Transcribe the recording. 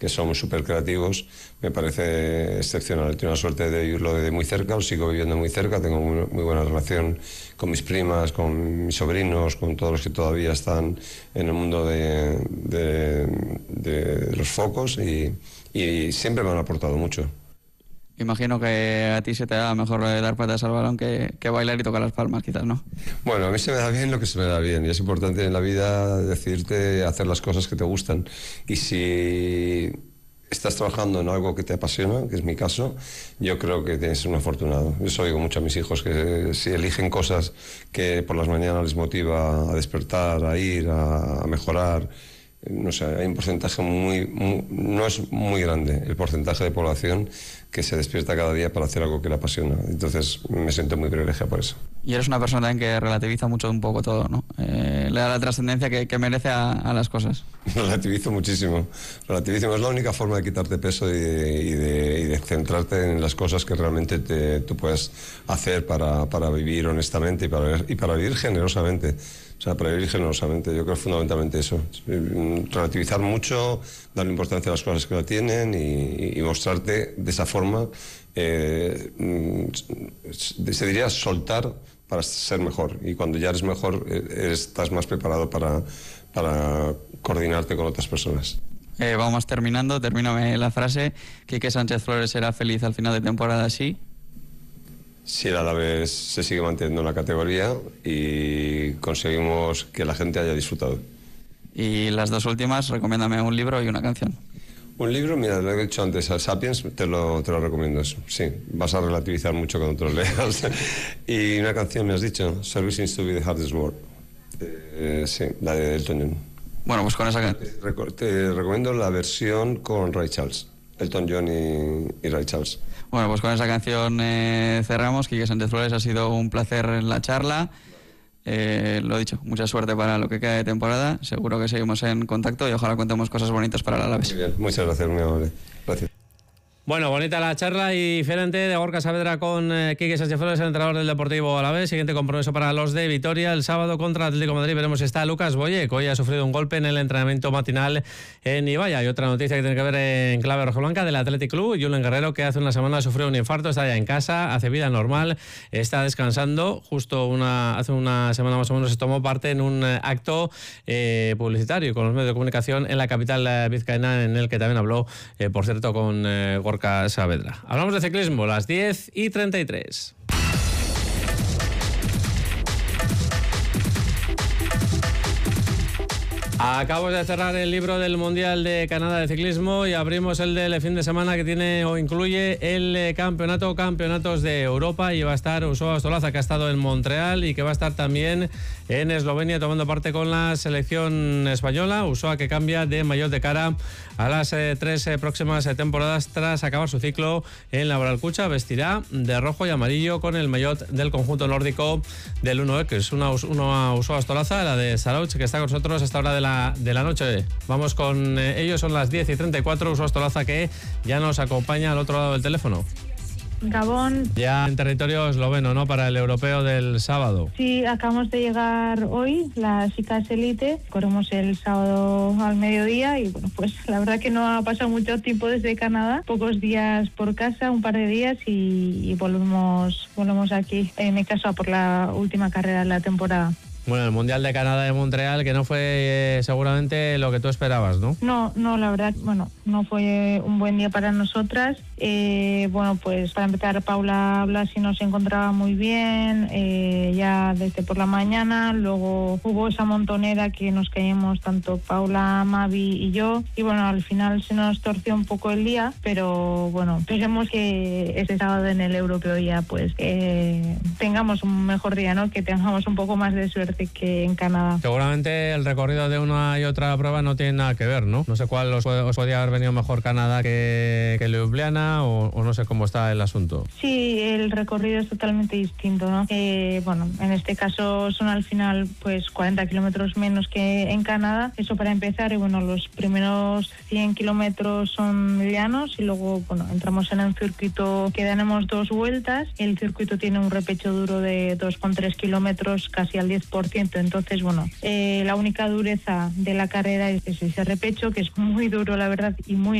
que son súper creativos, me parece excepcional. Tengo la suerte de vivirlo de muy cerca, lo sigo viviendo muy cerca, tengo muy buena relación con mis primas, con mis sobrinos, con todos los que todavía están en el mundo de los focos y siempre me han aportado mucho. Imagino que a ti se te da mejor dar patas al balón que bailar y tocar las palmas, quizás, ¿no? Bueno, a mí se me da bien lo que se me da bien y es importante en la vida decidirte hacer las cosas que te gustan. Y si estás trabajando en algo que te apasiona, que es mi caso, yo creo que tienes un afortunado. Yo eso digo mucho a mis hijos, que si eligen cosas que por las mañanas les motiva a despertar, a ir, a mejorar. No sé, hay un porcentaje no es muy grande el porcentaje de población que se despierta cada día para hacer algo que le apasiona. Entonces me siento muy privilegiado por eso. Y eres una persona también que relativiza mucho un poco todo, ¿no? Le da la trascendencia que merece a las cosas. Relativizo muchísimo. Relativizo. Es la única forma de quitarte peso y de centrarte en las cosas que realmente tú puedes hacer para vivir honestamente y para vivir generosamente. O sea, para vivir generosamente, yo creo fundamentalmente eso. Relativizar mucho, darle importancia a las cosas que la tienen y mostrarte de esa forma, se diría soltar para ser mejor. Y cuando ya eres mejor, estás más preparado para coordinarte con otras personas. Vamos terminando, termíname la frase. Quique Sánchez Flores será feliz al final de temporada, ¿sí? Si el Alavés se sigue manteniendo en la categoría y conseguimos que la gente haya disfrutado. Y las dos últimas, recomiéndame un libro y una canción. Un libro, mira, lo he dicho antes, Sapiens, te lo recomiendo eso. Sí, vas a relativizar mucho cuando te lo leas. Y una canción, me has dicho, Service Seems to be the Hardest Word. Sí, la de Elton John. Bueno, pues con esa canción. Te recomiendo la versión con Ray Charles. Elton John y Ray Charles. Bueno, pues con esa canción cerramos. Quique Sánchez Flores, ha sido un placer en la charla. Lo dicho, mucha suerte para lo que queda de temporada. Seguro que seguimos en contacto y ojalá contemos cosas bonitas para el Alavés. Muy bien, muchas gracias, muy amable. Gracias. Bueno, bonita la charla y diferente de Gorka Saavedra con Quique Sánchez Flores, el entrenador del Deportivo Alavés. Siguiente compromiso para los de Vitoria el sábado contra Atlético de Madrid. Veremos si está Lucas Boye, que hoy ha sufrido un golpe en el entrenamiento matinal en Ibaya. Y otra noticia que tiene que ver en clave rojiblanca del Athletic Club. Julen Guerrero, que hace una semana sufrió un infarto, está ya en casa, hace vida normal, está descansando. Justo hace una semana más o menos se tomó parte en un acto publicitario con los medios de comunicación en la capital vizcaína, en el que también habló, por cierto, con Gorka Saavedra. Hablamos de ciclismo, las 10:33. Acabamos de cerrar el libro del Mundial de Canadá de Ciclismo y abrimos el del fin de semana, que tiene o incluye el campeonatos de Europa, y va a estar Usoa Ostolaza, que ha estado en Montreal y que va a estar también en Eslovenia tomando parte con la selección española. Usoa, que cambia de maillot de cara a las 3 próximas temporadas tras acabar su ciclo en la Baralcucha. Vestirá de rojo y amarillo con el maillot del conjunto nórdico del 1X. Una Usoa Ostolaza, la de Sarauch, que está con nosotros a esta hora de la noche. Vamos con ellos, son las 10:34. Usoa Ostolaza, que ya nos acompaña al otro lado del teléfono. Gabón. Ya en territorio esloveno, ¿no?, para el europeo del sábado. Sí, acabamos de llegar hoy, las chicas elite. Corremos el sábado al mediodía y bueno, pues la verdad que no ha pasado mucho tiempo desde Canadá. Pocos días por casa, un par de días y volvemos aquí, en mi caso, a por la última carrera de la temporada. Bueno, el Mundial de Canadá de Montreal, que no fue seguramente lo que tú esperabas, ¿no? No, la verdad, bueno, no fue un buen día para nosotras. Bueno, pues para empezar, Paula Blasi no se encontraba muy bien, ya desde por la mañana. Luego hubo esa montonera que nos caímos tanto Paula, Mavi y yo. Y bueno, al final se nos torció un poco el día, pero bueno, esperemos que este sábado en el europeo ya pues tengamos un mejor día, ¿no? Que tengamos un poco más de suerte que en Canadá. Seguramente el recorrido de una y otra prueba no tiene nada que ver, ¿no? No sé cuál os podía haber venido mejor Canadá que Ljubljana, o no sé cómo está el asunto. Sí, el recorrido es totalmente distinto, ¿no? Bueno, en este caso son al final pues 40 kilómetros menos que en Canadá, eso para empezar. Y bueno, los primeros 100 kilómetros son llanos y luego, bueno, entramos en un circuito que tenemos 2 vueltas. El circuito tiene un repecho duro de 2,3 kilómetros, casi al 10%. Entonces, bueno, la única dureza de la carrera es ese repecho, que es muy duro, la verdad, y muy